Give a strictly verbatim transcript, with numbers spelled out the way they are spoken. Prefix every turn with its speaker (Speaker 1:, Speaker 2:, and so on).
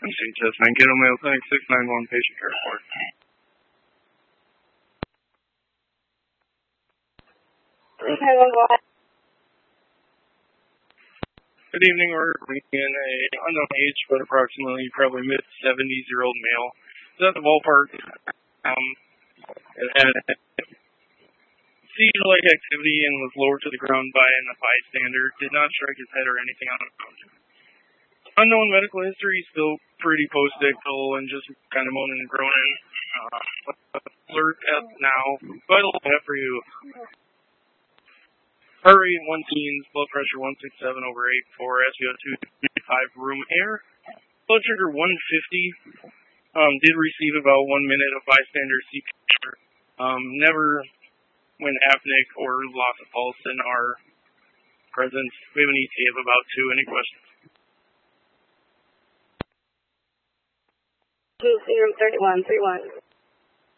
Speaker 1: M C test Mankato Mayo Clinic six nine one patient care report.
Speaker 2: six nine one, go ahead.
Speaker 1: Good evening, we're bringing in a unknown age, but approximately probably mid seventies year old male. Is at the ballpark. Um, it had seizure-like activity and was lowered to the ground by a bystander. Did not strike his head or anything on the ground. Unknown medical history, still pretty post-ictal and just kind of moaning and groaning. Uh, alert at now. Vital for you. Heart rate one teens, blood pressure one sixty-seven over eight four, S V O two five, room air. Blood sugar one fifty. Um, did receive about one minute of bystander C P R. Um, never went apneic or loss of pulse in our presence. We have an E T of about two. Any questions?
Speaker 2: two zero three one three one.